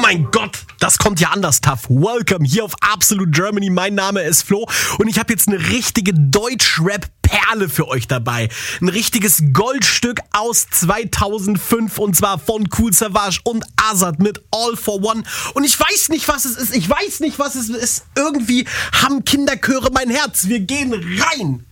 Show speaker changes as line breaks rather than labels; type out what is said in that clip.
mein Gott, das kommt ja anders, tough. Welcome hier auf Absolute Germany. Mein Name ist Flo und ich habe jetzt eine richtige Deutschrap-Perle für euch dabei. Ein richtiges Goldstück aus 2005 und zwar von Kool Savas und Azad mit All for One. Und ich weiß nicht, was es ist. Irgendwie haben Kinderchöre mein Herz. Wir gehen rein.